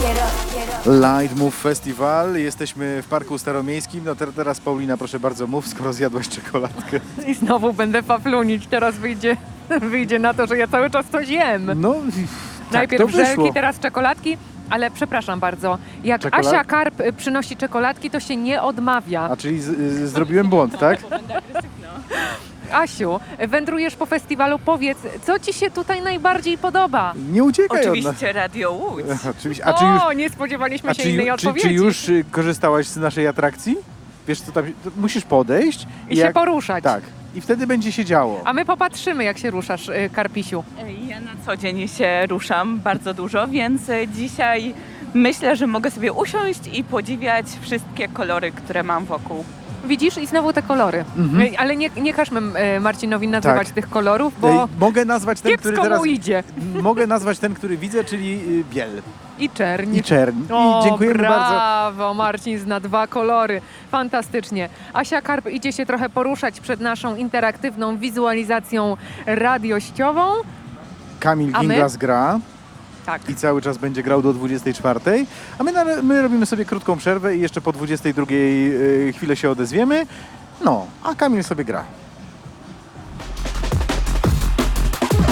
Light Move Festival. Jesteśmy w Parku Staromiejskim. No teraz Paulina, proszę bardzo, mów, skoro zjadłaś czekoladkę. I znowu będę faflunić. Teraz wyjdzie na to, że ja cały czas coś jem. No, tak Najpierw to wyszło. żelki, teraz czekoladki. Ale przepraszam bardzo, jak Asia Karp przynosi czekoladki, to się nie odmawia. A czyli zrobiłem błąd, tak? Asiu, wędrujesz po festiwalu, powiedz, co Ci się tutaj najbardziej podoba? Nie uciekaj od nas. Oczywiście Radio Łódź. Oczywiście. Nie spodziewaliśmy się innej odpowiedzi. Czy już korzystałaś z naszej atrakcji? Wiesz co tam, musisz podejść I się poruszać. Tak. I wtedy będzie się działo. A my popatrzymy, jak się ruszasz, Karpisiu. Ja na co dzień się ruszam bardzo dużo, więc dzisiaj myślę, że mogę sobie usiąść i podziwiać wszystkie kolory, które mam wokół. Widzisz? I znowu te kolory. Ale nie każmy Marcinowi nazywać tych kolorów, bo mogę nazwać ten, który teraz mu idzie. Mogę nazwać ten, który widzę, czyli biel. I czerń. I czerń. O, I dziękujemy bardzo. Brawo, Marcin zna 2 kolory. Fantastycznie. Asia Karp idzie się trochę poruszać przed naszą interaktywną wizualizacją radiościową. Kamil A my? Ginglas gra. Tak. I cały czas będzie grał do 24. A my robimy sobie krótką przerwę i jeszcze po 22 chwilę się odezwiemy. No, a Kamil sobie gra.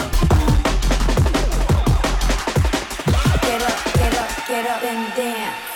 Get up and dance.